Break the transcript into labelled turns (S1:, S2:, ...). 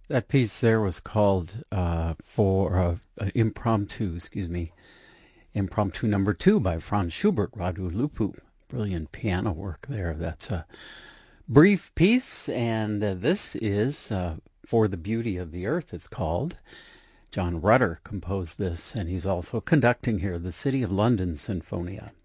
S1: That piece there was called for Impromptu number 2 by Franz Schubert, Radu Lupu. Brilliant piano work there. That's a brief piece, and this is For the Beauty of the Earth, it's called. John Rutter composed this, and he's also conducting here the City of London Sinfonia.